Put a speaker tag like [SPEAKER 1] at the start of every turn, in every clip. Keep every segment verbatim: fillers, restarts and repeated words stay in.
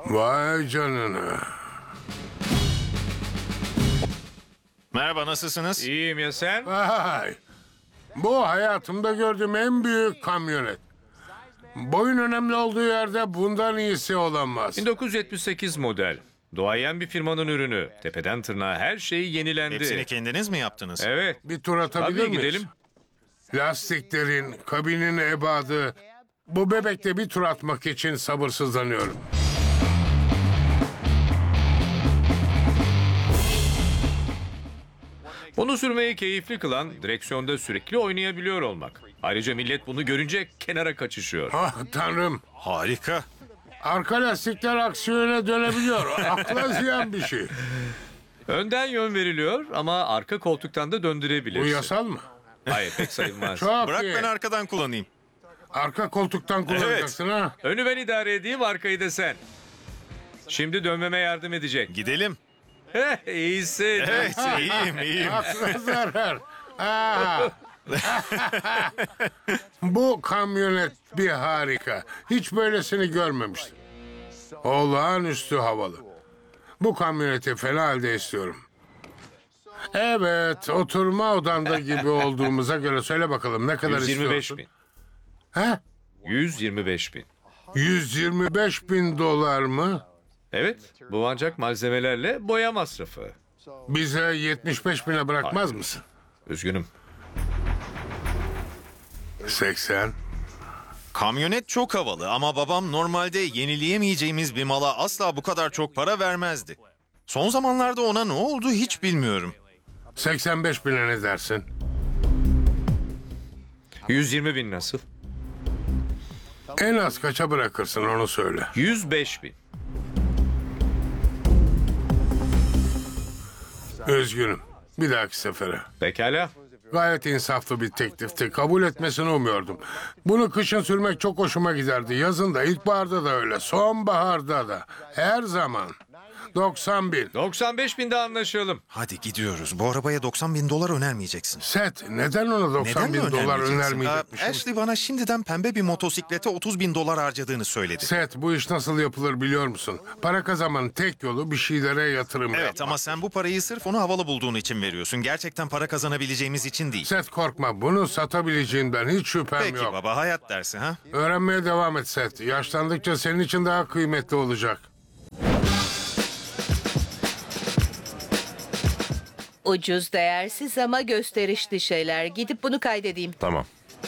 [SPEAKER 1] Vay canına.
[SPEAKER 2] Merhaba, nasılsınız?
[SPEAKER 3] İyiyim ya sen?
[SPEAKER 1] Vay. Bu hayatımda gördüğüm en büyük kamyonet. Boyun önemli olduğu yerde bundan iyisi olamaz.
[SPEAKER 3] bin dokuz yüz yetmiş sekiz model. Doğayan bir firmanın ürünü. Tepeden tırnağa her şeyi yenilendi.
[SPEAKER 2] Hepsini kendiniz mi yaptınız?
[SPEAKER 3] Evet.
[SPEAKER 1] Bir tur atabilir
[SPEAKER 3] Tabii
[SPEAKER 1] miyiz?
[SPEAKER 3] gidelim.
[SPEAKER 1] Lastiklerin, kabinin ebadı. Bu bebekte bir tur atmak için sabırsızlanıyorum.
[SPEAKER 3] Bunu sürmeyi keyifli kılan direksiyonda sürekli oynayabiliyor olmak. Ayrıca millet bunu görünce kenara kaçışıyor.
[SPEAKER 1] Ah tanrım.
[SPEAKER 2] Harika.
[SPEAKER 1] Arka lastikler aksi yöne dönebiliyor. Akla ziyan bir şey.
[SPEAKER 3] Önden yön veriliyor ama arka koltuktan da döndürebilirsin.
[SPEAKER 1] Bu yasal mı?
[SPEAKER 3] Hayır pek sayılmaz.
[SPEAKER 1] Çok
[SPEAKER 2] Bırak
[SPEAKER 1] iyi.
[SPEAKER 2] ben arkadan kullanayım.
[SPEAKER 1] Arka koltuktan kullanacaksın ha.
[SPEAKER 3] Önü ben idare edeyim, arkayı da sen. Şimdi dönmeme yardım edecek.
[SPEAKER 2] Gidelim.
[SPEAKER 3] Heh, iyisin.
[SPEAKER 2] Evet, iyiyim, iyiyim.
[SPEAKER 1] Akla zarar. Aa. Bu kamyonet bir harika. Hiç böylesini görmemiştim. Olağanüstü havalı. Bu kamyoneti fena halde istiyorum. Evet, oturma odanda gibi olduğumuza göre söyle bakalım ne kadar
[SPEAKER 3] yüz yirmi beş
[SPEAKER 1] istiyorsun?
[SPEAKER 3] bin.
[SPEAKER 1] He?
[SPEAKER 3] yüz yirmi beş bin.
[SPEAKER 1] yüz yirmi beş bin dolar mı?
[SPEAKER 3] Evet, bu ancak malzemelerle boya masrafı.
[SPEAKER 1] Bize yetmiş beş bine bırakmaz mısın?
[SPEAKER 3] Üzgünüm.
[SPEAKER 1] seksen.
[SPEAKER 2] Kamyonet çok havalı ama babam normalde yenileyemeyeceğimiz bir mala asla bu kadar çok para vermezdi. Son zamanlarda ona ne oldu hiç bilmiyorum.
[SPEAKER 1] seksen beş bine ne dersin?
[SPEAKER 3] yüz yirmi bin nasıl?
[SPEAKER 1] En az kaça bırakırsın onu söyle.
[SPEAKER 3] yüz beş bin.
[SPEAKER 1] Üzgünüm. Bir dahaki sefere.
[SPEAKER 3] Pekala.
[SPEAKER 1] Gayet insaflı bir teklifti. Kabul etmesini umuyordum. Bunu kışın sürmek çok hoşuma giderdi. Yazın da, ilkbaharda da öyle. Sonbaharda da. Her zaman. doksan bin.
[SPEAKER 3] doksan beş binde anlaşalım.
[SPEAKER 2] Hadi gidiyoruz. Bu arabaya doksan bin dolar önermeyeceksin.
[SPEAKER 1] Set, neden ona doksan
[SPEAKER 2] Neden mi
[SPEAKER 1] bin dolar
[SPEAKER 2] önermeyeceksin?
[SPEAKER 1] önermeyecekmişim?
[SPEAKER 2] Aa, Ashley bana şimdiden pembe bir motosiklete otuz bin dolar harcadığını söyledi.
[SPEAKER 1] Set, bu iş nasıl yapılır biliyor musun? Para kazanmanın tek yolu bir şeylere yatırım
[SPEAKER 2] Evet
[SPEAKER 1] yapmak.
[SPEAKER 2] ama sen bu parayı sırf onu havalı bulduğun için veriyorsun. Gerçekten para kazanabileceğimiz için değil.
[SPEAKER 1] Set, korkma. Bunu satabileceğinden hiç şüphem
[SPEAKER 2] Peki
[SPEAKER 1] yok.
[SPEAKER 2] baba, hayat dersi ha?
[SPEAKER 1] Öğrenmeye devam et Set. Yaşlandıkça senin için daha kıymetli olacak.
[SPEAKER 4] Ucuz, değersiz ama gösterişli şeyler. Gidip bunu kaydedeyim.
[SPEAKER 5] Tamam.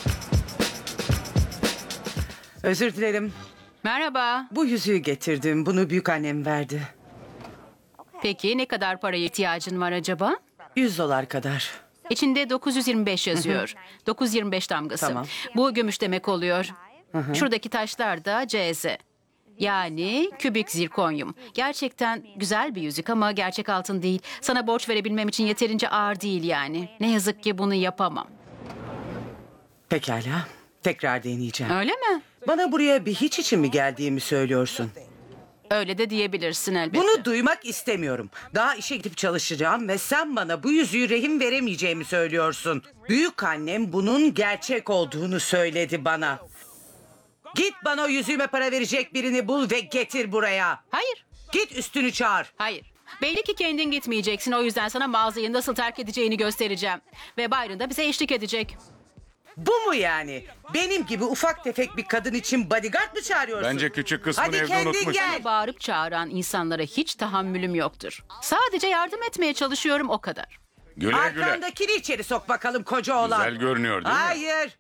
[SPEAKER 6] Özür dilerim.
[SPEAKER 7] Merhaba.
[SPEAKER 6] Bu yüzüğü getirdim. Bunu büyükannem verdi.
[SPEAKER 7] Peki ne kadar paraya ihtiyacın var acaba?
[SPEAKER 6] Yüz dolar kadar.
[SPEAKER 7] İçinde dokuz yüz yirmi beş yazıyor. dokuz yüz yirmi beş damgası.
[SPEAKER 6] Tamam.
[SPEAKER 7] Bu gümüş demek oluyor. Şuradaki taşlar da C Z. Yani kübik zirkonyum. Gerçekten güzel bir yüzük ama gerçek altın değil. Sana borç verebilmem için yeterince ağır değil yani. Ne yazık ki bunu yapamam.
[SPEAKER 6] Pekala. Tekrar deneyeceğim.
[SPEAKER 7] Öyle mi?
[SPEAKER 6] Bana buraya bir hiç için mi geldiğimi söylüyorsun?
[SPEAKER 7] Öyle de diyebilirsin elbette.
[SPEAKER 6] Bunu duymak istemiyorum. Daha işe gidip çalışacağım ve sen bana bu yüzüğü rehin veremeyeceğimi söylüyorsun. Büyük annem bunun gerçek olduğunu söyledi bana. Git bana o yüzüğüme para verecek birini bul ve getir buraya.
[SPEAKER 7] Hayır.
[SPEAKER 6] Git üstünü çağır.
[SPEAKER 7] Hayır. Belli ki kendin gitmeyeceksin. O yüzden sana mağazayı nasıl terk edeceğini göstereceğim. Ve Byron da bize eşlik edecek.
[SPEAKER 6] Bu mu yani? Benim gibi ufak tefek bir kadın için bodyguard mı çağırıyorsun?
[SPEAKER 5] Bence küçük kısmını
[SPEAKER 6] Hadi
[SPEAKER 5] evde
[SPEAKER 6] kendin
[SPEAKER 5] unutmuş.
[SPEAKER 6] gel.
[SPEAKER 7] Bağırıp çağıran insanlara hiç tahammülüm yoktur. Sadece yardım etmeye çalışıyorum, o kadar.
[SPEAKER 5] Güle güle.
[SPEAKER 6] Arkandakini içeri sok bakalım koca oğlan.
[SPEAKER 5] Güzel görünüyor değil mi?
[SPEAKER 6] Hayır.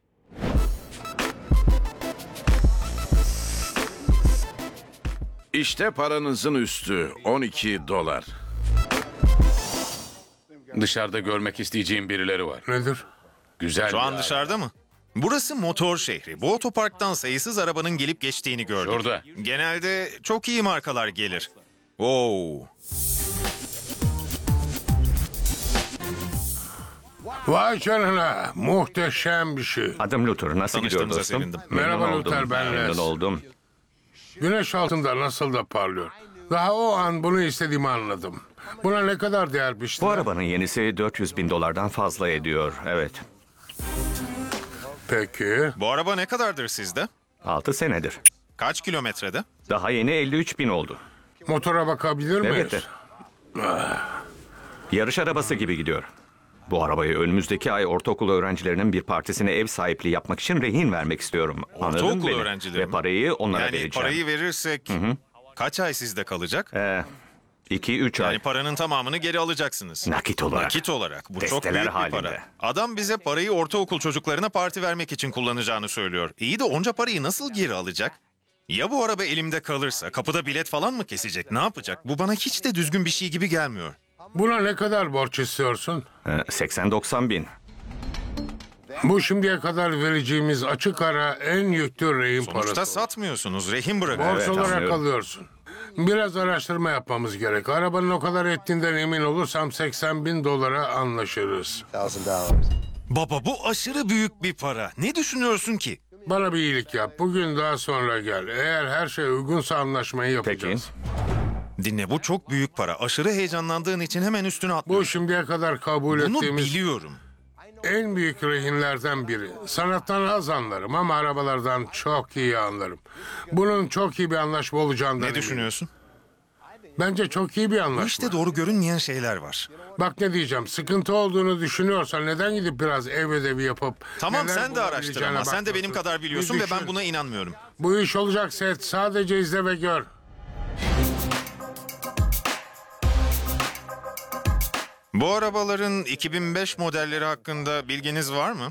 [SPEAKER 5] İşte paranızın üstü on iki dolar. Dışarıda görmek isteyeceğim birileri var.
[SPEAKER 1] Nedir?
[SPEAKER 5] Güzel.
[SPEAKER 2] Şu
[SPEAKER 5] bir
[SPEAKER 2] an
[SPEAKER 5] aile.
[SPEAKER 2] dışarıda mı? Burası motor şehri. Bu otoparktan sayısız arabanın gelip geçtiğini gördüm.
[SPEAKER 5] Şurada.
[SPEAKER 2] Genelde çok iyi markalar gelir. Wow.
[SPEAKER 1] Vay canına. Muhteşem bir şey.
[SPEAKER 8] Adım Luther. Nasıl gidiyor
[SPEAKER 2] Tanıştığımıza
[SPEAKER 8] dostum?
[SPEAKER 2] sevindim.
[SPEAKER 1] Merhaba
[SPEAKER 8] Memnun oldum.
[SPEAKER 1] Luther, ben
[SPEAKER 8] Memnun
[SPEAKER 1] Les.
[SPEAKER 8] oldum.
[SPEAKER 1] Güneş altında nasıl da parlıyor. Daha o an bunu istediğimi anladım. Buna ne kadar değer biçtiler?
[SPEAKER 8] Bu arabanın yenisi dört yüz bin dolardan fazla ediyor. Evet.
[SPEAKER 1] Peki.
[SPEAKER 2] Bu araba ne kadardır sizde?
[SPEAKER 8] altı senedir.
[SPEAKER 2] Kaç kilometrede?
[SPEAKER 8] Daha yeni elli üç bin oldu.
[SPEAKER 1] Motora bakabilir miyiz?
[SPEAKER 8] Evet. Yarış arabası gibi gidiyor. Bu arabayı önümüzdeki ay ortaokul öğrencilerinin bir partisine ev sahipliği yapmak için rehin vermek istiyorum. Anladın
[SPEAKER 2] Ortaokul
[SPEAKER 8] beni?
[SPEAKER 2] öğrencileri
[SPEAKER 8] Ve
[SPEAKER 2] mi?
[SPEAKER 8] parayı onlara
[SPEAKER 2] Yani
[SPEAKER 8] vereceğim.
[SPEAKER 2] parayı verirsek kaç ay sizde kalacak?
[SPEAKER 8] Ee, iki üç ay.
[SPEAKER 2] Yani paranın tamamını geri alacaksınız.
[SPEAKER 8] Nakit olarak.
[SPEAKER 2] Nakit olarak. Bu çok
[SPEAKER 8] Desteler
[SPEAKER 2] büyük bir
[SPEAKER 8] halinde.
[SPEAKER 2] para. Adam bize parayı ortaokul çocuklarına parti vermek için kullanacağını söylüyor. İyi de onca parayı nasıl geri alacak? Ya bu araba elimde kalırsa kapıda bilet falan mı kesecek? Ne yapacak? Bu bana hiç de düzgün bir şey gibi gelmiyor.
[SPEAKER 1] Buna ne kadar borç istiyorsun?
[SPEAKER 8] Ee, seksen doksan bin.
[SPEAKER 1] Bu şimdiye kadar vereceğimiz açık ara en yüklü rehin
[SPEAKER 2] Sonuçta
[SPEAKER 1] parası.
[SPEAKER 2] satmıyorsunuz, rehin bırakıyorsunuz.
[SPEAKER 1] Borç
[SPEAKER 8] Evet,
[SPEAKER 1] olarak
[SPEAKER 8] anlıyorum.
[SPEAKER 1] alıyorsun. Biraz araştırma yapmamız gerek. Arabanın o kadar ettiğinden emin olursam seksen bin dolara anlaşırız.
[SPEAKER 2] Baba bu aşırı büyük bir para. Ne düşünüyorsun ki?
[SPEAKER 1] Bana bir iyilik yap. Bugün daha sonra gel. Eğer her şey uygunsa anlaşmayı
[SPEAKER 8] Peki.
[SPEAKER 1] yapacağız.
[SPEAKER 2] Dinle bu çok büyük para. Aşırı heyecanlandığın için hemen üstüne atlıyorsun.
[SPEAKER 1] Bu şimdiye kadar kabul
[SPEAKER 2] Bunu
[SPEAKER 1] ettiğimiz
[SPEAKER 2] biliyorum.
[SPEAKER 1] en büyük rehinlerden biri. Sanattan az anlarım ama arabalardan çok iyi anlarım. Bunun çok iyi bir anlaşma olacağından
[SPEAKER 2] Ne
[SPEAKER 1] eminim.
[SPEAKER 2] düşünüyorsun?
[SPEAKER 1] Bence çok iyi bir
[SPEAKER 2] Bu
[SPEAKER 1] anlaşma.
[SPEAKER 2] işte doğru görünmeyen şeyler var.
[SPEAKER 1] Bak ne diyeceğim. Sıkıntı olduğunu düşünüyorsan neden gidip biraz ev ödevi yapıp...
[SPEAKER 2] Tamam
[SPEAKER 1] neler
[SPEAKER 2] sen de araştır
[SPEAKER 1] bulabileceğine
[SPEAKER 2] ama sen de benim
[SPEAKER 1] bakmasın.
[SPEAKER 2] kadar biliyorsun
[SPEAKER 1] Bir
[SPEAKER 2] ve ben
[SPEAKER 1] düşün.
[SPEAKER 2] buna inanmıyorum.
[SPEAKER 1] Bu iş olacak Seth. Sadece izle ve gör.
[SPEAKER 2] Bu arabaların iki bin beş modelleri hakkında bilginiz var mı?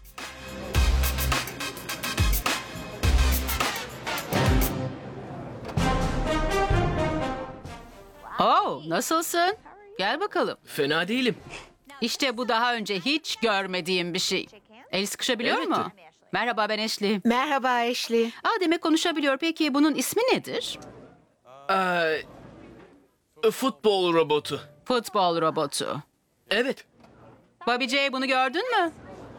[SPEAKER 7] Oh, nasılsın? Gel bakalım.
[SPEAKER 9] Fena değilim.
[SPEAKER 7] İşte bu daha önce hiç görmediğim bir şey. El sıkışabiliyor
[SPEAKER 9] Evet.
[SPEAKER 7] mu? Merhaba, ben Ashley.
[SPEAKER 4] Merhaba Ashley.
[SPEAKER 7] Aa, demek konuşabiliyor. Peki bunun ismi nedir?
[SPEAKER 9] Ee, futbol robotu.
[SPEAKER 7] Futbol robotu.
[SPEAKER 9] Evet.
[SPEAKER 7] Bobby J, bunu gördün mü?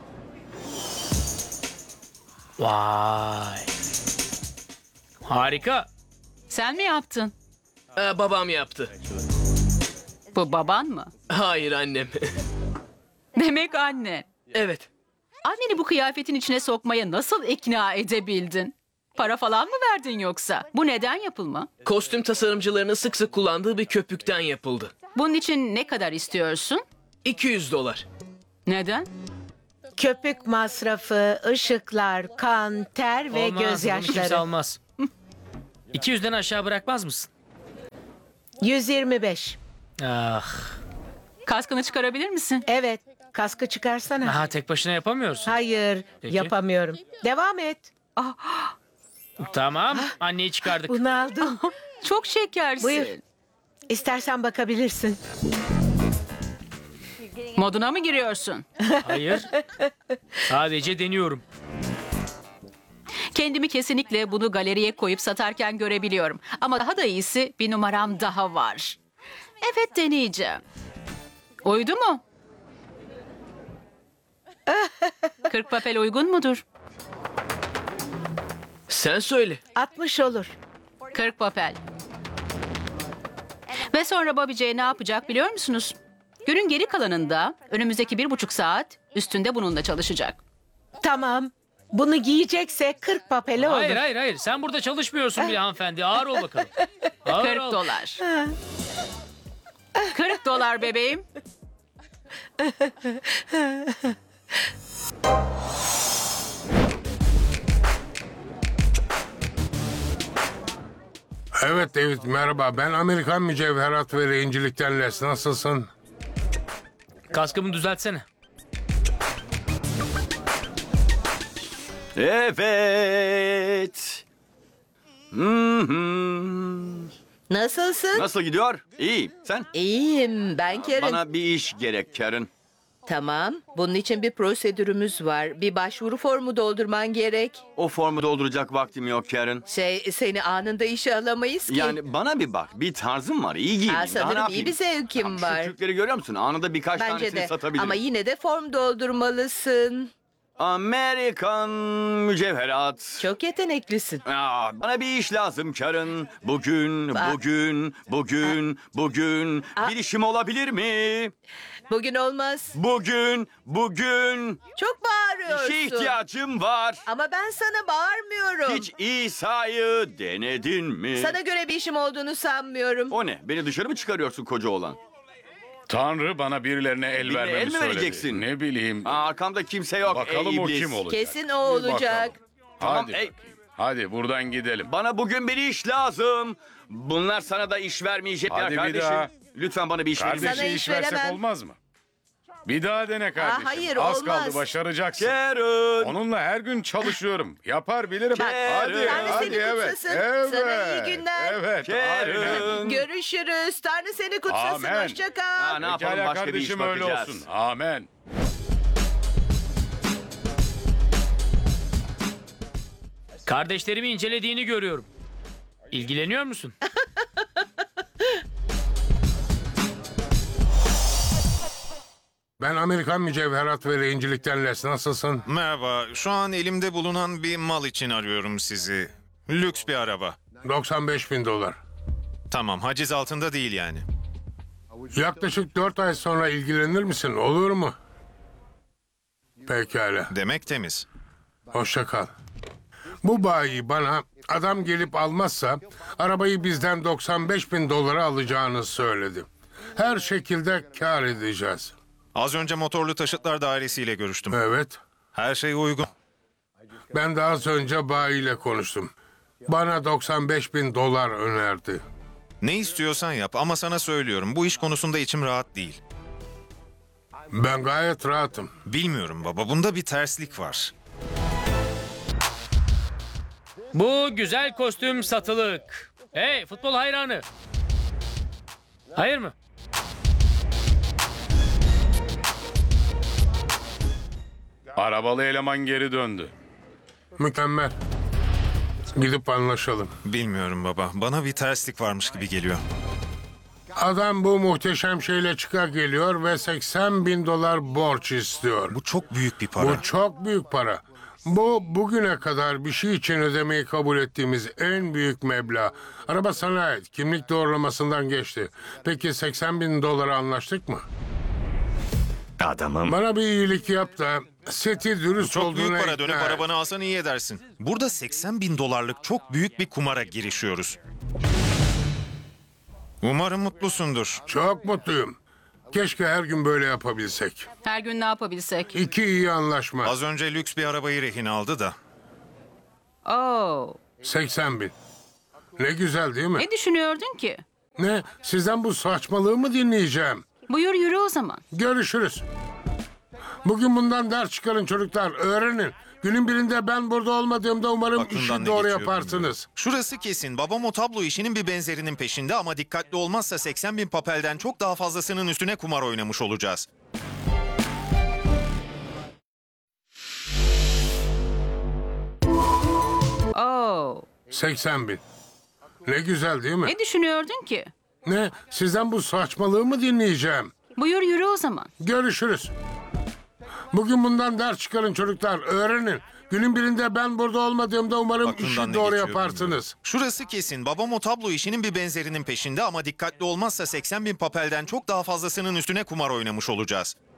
[SPEAKER 9] Vay. Harika.
[SPEAKER 7] Sen mi yaptın?
[SPEAKER 9] Ee, babam yaptı.
[SPEAKER 7] Bu baban mı?
[SPEAKER 9] Hayır annem.
[SPEAKER 7] Demek anne.
[SPEAKER 9] Evet.
[SPEAKER 7] Anneni bu kıyafetin içine sokmaya nasıl ikna edebildin? Para falan mı verdin yoksa? Bu neden yapılma?
[SPEAKER 9] Kostüm tasarımcılarının sık sık kullandığı bir köpükten yapıldı.
[SPEAKER 7] Bunun için ne kadar istiyorsun?
[SPEAKER 9] iki yüz dolar.
[SPEAKER 7] Neden?
[SPEAKER 10] Köpük masrafı, ışıklar, kan, ter ve
[SPEAKER 11] Olmaz, bunu kimse
[SPEAKER 10] gözyaşları.
[SPEAKER 11] almaz. iki yüzden aşağı bırakmaz mısın?
[SPEAKER 10] yüz yirmi beş.
[SPEAKER 11] Ah.
[SPEAKER 7] Kaskını çıkarabilir misin?
[SPEAKER 10] Evet, kaskı çıkarsana.
[SPEAKER 11] Aha, tek başına yapamıyorsun.
[SPEAKER 10] Hayır,
[SPEAKER 11] Peki.
[SPEAKER 10] yapamıyorum. Devam et.
[SPEAKER 11] Tamam, anneyi çıkardık.
[SPEAKER 10] Bunu aldım.
[SPEAKER 7] Çok şekersin.
[SPEAKER 10] Buyur. İstersen bakabilirsin.
[SPEAKER 7] Moduna mı giriyorsun?
[SPEAKER 11] Hayır. Sadece deniyorum.
[SPEAKER 7] Kendimi kesinlikle bunu galeriye koyup satarken görebiliyorum. Ama daha da iyisi, bir numaram daha var. Evet, deneyeceğim. Uydu mu? kırk papel uygun mudur?
[SPEAKER 9] Sen söyle.
[SPEAKER 10] altmış olur.
[SPEAKER 7] kırk papel. Ve sonra Bobby J ne yapacak biliyor musunuz? Günün geri kalanında önümüzdeki bir buçuk saat üstünde bununla çalışacak.
[SPEAKER 10] Tamam. Bunu giyecekse kırk papeli olur.
[SPEAKER 11] Hayır, hayır, hayır. Sen burada çalışmıyorsun bile hanımefendi. Ağır ol bakalım. Ağır
[SPEAKER 7] kırk
[SPEAKER 11] ol.
[SPEAKER 7] dolar. kırk dolar bebeğim.
[SPEAKER 1] Evet David merhaba. Ben Amerikan mücevherat ve rehincilikten Les. Nasılsın?
[SPEAKER 11] Kaskımı düzeltsene.
[SPEAKER 12] Evet. Hı-hı.
[SPEAKER 4] Nasılsın?
[SPEAKER 12] Nasıl gidiyor? İyi. Sen?
[SPEAKER 4] İyiyim. Ben Karen.
[SPEAKER 12] Bana bir iş gerek Karen.
[SPEAKER 4] Tamam. Bunun için bir prosedürümüz var. Bir başvuru formu doldurman gerek.
[SPEAKER 12] O formu dolduracak vaktim yok Karen.
[SPEAKER 4] Şey, seni anında işe alamayız ki.
[SPEAKER 12] Yani bana bir bak. Bir tarzım var. İyi giyineyim.
[SPEAKER 4] Ha,
[SPEAKER 12] Daha ne
[SPEAKER 4] sanırım
[SPEAKER 12] yapayım?
[SPEAKER 4] iyi bir zevkim
[SPEAKER 12] Tamam,
[SPEAKER 4] var.
[SPEAKER 12] Şu Türkleri görüyor musun? Anında birkaç
[SPEAKER 4] Bence
[SPEAKER 12] tanesini
[SPEAKER 4] de.
[SPEAKER 12] satabilirim.
[SPEAKER 4] Ama yine de form doldurmalısın.
[SPEAKER 12] Amerikan mücevherat.
[SPEAKER 4] Çok yeteneklisin.
[SPEAKER 12] Aa, bana bir iş lazım Karen. Bugün, bugün, bugün, bugün. Bir işim olabilir mi?
[SPEAKER 4] Bugün olmaz.
[SPEAKER 12] Bugün, bugün.
[SPEAKER 4] Çok bağırıyorsun.
[SPEAKER 12] İşe ihtiyacım var.
[SPEAKER 4] Ama ben sana bağırmıyorum.
[SPEAKER 12] Hiç İsa'yı denedin mi?
[SPEAKER 4] Sana göre bir işim olduğunu sanmıyorum.
[SPEAKER 12] O ne? Beni dışarı mı çıkarıyorsun koca oğlan?
[SPEAKER 5] Tanrı bana birilerine el
[SPEAKER 12] Birine
[SPEAKER 5] vermemi
[SPEAKER 12] el mi
[SPEAKER 5] söyledi.
[SPEAKER 12] vereceksin?
[SPEAKER 5] Ne bileyim.
[SPEAKER 12] Aa, arkamda kimse yok.
[SPEAKER 5] Bakalım
[SPEAKER 12] ey
[SPEAKER 5] o
[SPEAKER 12] iblis.
[SPEAKER 5] kim olacak.
[SPEAKER 4] Kesin o
[SPEAKER 5] Bir
[SPEAKER 4] olacak.
[SPEAKER 5] bakalım.
[SPEAKER 12] Tamam,
[SPEAKER 5] Hadi.
[SPEAKER 12] ey.
[SPEAKER 5] bakayım. Hadi buradan gidelim.
[SPEAKER 12] Bana bugün bir iş lazım. Bunlar sana da iş vermeyecekler
[SPEAKER 5] Hadi bir
[SPEAKER 12] kardeşim.
[SPEAKER 5] daha.
[SPEAKER 12] Lütfen bana bir iş verin.
[SPEAKER 5] Kardeşe
[SPEAKER 4] Sana
[SPEAKER 5] iş
[SPEAKER 4] iş
[SPEAKER 5] versek
[SPEAKER 4] veremem.
[SPEAKER 5] olmaz mı? Bir daha dene kardeşim.
[SPEAKER 4] hayır,
[SPEAKER 5] Az
[SPEAKER 4] olmaz.
[SPEAKER 5] kaldı başaracaksın.
[SPEAKER 12] Karen.
[SPEAKER 5] Onunla her gün çalışıyorum. Yapar bilirim.
[SPEAKER 12] Karen.
[SPEAKER 5] Hadi
[SPEAKER 4] Tanrı
[SPEAKER 5] hadi
[SPEAKER 4] seni
[SPEAKER 5] evet.
[SPEAKER 4] kutsasın.
[SPEAKER 5] Evet.
[SPEAKER 4] Sana iyi günler.
[SPEAKER 5] Evet. Aynen.
[SPEAKER 12] Karen.
[SPEAKER 4] Görüşürüz. Tanrı seni kutsasın.
[SPEAKER 5] Amen.
[SPEAKER 4] Hoşça
[SPEAKER 12] Aa,
[SPEAKER 4] kal.
[SPEAKER 12] ne yapalım,
[SPEAKER 5] Pekala
[SPEAKER 12] başka bir iş
[SPEAKER 5] kardeşim öyle
[SPEAKER 12] bakacağız.
[SPEAKER 5] olsun. Amen.
[SPEAKER 11] Kardeşlerimi incelediğini görüyorum. İlgileniyor musun?
[SPEAKER 1] Ben Amerikan mücevherat ve rehincilikten Les. Nasılsın?
[SPEAKER 2] Merhaba, şu an elimde bulunan bir mal için arıyorum sizi. Lüks bir araba.
[SPEAKER 1] doksan beş bin dolar.
[SPEAKER 2] Tamam, haciz altında değil yani.
[SPEAKER 1] Yaklaşık dört ay sonra ilgilenir misin? Olur mu? Pekala.
[SPEAKER 2] Demek temiz.
[SPEAKER 1] Hoşça kal. Bu bayi bana adam gelip almazsa arabayı bizden doksan beş bin dolara alacağını söyledi. Her şekilde kar edeceğiz.
[SPEAKER 2] Az önce motorlu taşıtlar dairesiyle görüştüm.
[SPEAKER 1] Evet.
[SPEAKER 2] Her şey uygun.
[SPEAKER 1] Ben de az önce bayiyle konuştum. Bana doksan beş bin dolar önerdi.
[SPEAKER 2] Ne istiyorsan yap ama sana söylüyorum, bu iş konusunda içim rahat değil.
[SPEAKER 1] Ben gayet rahatım.
[SPEAKER 2] Bilmiyorum baba, bunda bir terslik var.
[SPEAKER 11] Bu güzel kostüm satılık. Hey futbol hayranı. Hayır mı?
[SPEAKER 5] Arabalı eleman geri döndü.
[SPEAKER 1] Mükemmel. Gidip anlaşalım.
[SPEAKER 2] Bilmiyorum baba, bana bir terslik varmış gibi geliyor.
[SPEAKER 1] Adam bu muhteşem şeyle çıkar geliyor ve seksen bin dolar borç istiyor.
[SPEAKER 2] Bu çok büyük bir para.
[SPEAKER 1] Bu çok büyük para. Bu bugüne kadar bir şey için ödemeyi kabul ettiğimiz en büyük meblağ. Araba sana ait. Kimlik doğrulamasından geçti. Peki seksen bin dolara anlaştık mı?
[SPEAKER 8] Adamım.
[SPEAKER 1] Bana bir iyilik yap da seti dürüst
[SPEAKER 2] Çok
[SPEAKER 1] olduğuna
[SPEAKER 2] büyük para,
[SPEAKER 1] ikna
[SPEAKER 2] dönüp
[SPEAKER 1] et.
[SPEAKER 2] arabanı alsan iyi edersin. Burada seksen bin dolarlık çok büyük bir kumara girişiyoruz. Umarım mutlusundur.
[SPEAKER 1] Çok mutluyum. Keşke her gün böyle yapabilsek.
[SPEAKER 7] Her gün ne yapabilsek?
[SPEAKER 1] İki iyi anlaşma.
[SPEAKER 2] Az önce lüks bir arabayı rehin aldı da.
[SPEAKER 7] Oo.
[SPEAKER 1] seksen bin. Ne güzel değil mi?
[SPEAKER 7] Ne düşünüyordun ki?
[SPEAKER 1] Ne? Sizden bu saçmalığı mı dinleyeceğim?
[SPEAKER 7] Buyur yürü o zaman.
[SPEAKER 1] Görüşürüz. Bugün bundan ders çıkarın çocuklar. Öğrenin. Günün birinde ben burada olmadığımda umarım
[SPEAKER 2] Aklından
[SPEAKER 1] işi
[SPEAKER 2] ne
[SPEAKER 1] doğru
[SPEAKER 2] geçiyor
[SPEAKER 1] yaparsınız.
[SPEAKER 2] bilmiyorum. Şurası kesin. Babam o tablo işinin bir benzerinin peşinde ama dikkatli olmazsa seksen bin papelden çok daha fazlasının üstüne kumar oynamış olacağız.
[SPEAKER 7] Oo.
[SPEAKER 1] seksen bin. Ne güzel değil mi?
[SPEAKER 7] Ne düşünüyordun ki?
[SPEAKER 1] Ne? Sizden bu saçmalığı mı dinleyeceğim?
[SPEAKER 7] Buyur yürü o zaman.
[SPEAKER 1] Görüşürüz. Bugün bundan ders çıkarın çocuklar. Öğrenin. Günün birinde ben burada olmadığımda umarım
[SPEAKER 2] Aklından
[SPEAKER 1] işi
[SPEAKER 2] ne
[SPEAKER 1] doğru
[SPEAKER 2] geçiyor
[SPEAKER 1] yaparsınız.
[SPEAKER 2] bilmiyorum. Şurası kesin. Babam o tablo işinin bir benzerinin peşinde ama dikkatli olmazsa seksen bin papelden çok daha fazlasının üstüne kumar oynamış olacağız.